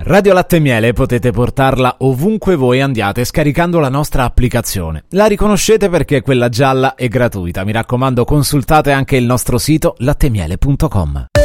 Radio Latte e Miele potete portarla ovunque voi andiate scaricando la nostra applicazione. La riconoscete perché quella gialla è gratuita. Mi raccomando, consultate anche il nostro sito lattemiele.com.